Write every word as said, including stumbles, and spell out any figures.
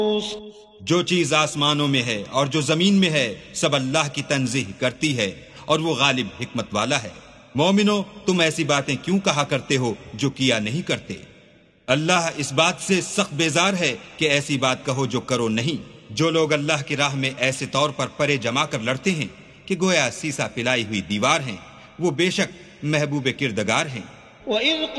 जो चीज आसमानों में है और जो जमीन में है सब अल्लाह की तंजीह करती है और वो गालिब हिकमत वाला है। मोमिनो, तुम ऐसी बातें क्यों कहा करते हो जो किया नहीं करते। अल्लाह इस बात से सख्त बेजार है कि ऐसी बात कहो जो करो नहीं। जो लोग अल्लाह की राह में ऐसे तौर पर परे जमा कर लड़ते हैं कि गोया सीसा पिलाई हुई दीवार हैं, वो बेशक महबूब किरदगार हैं।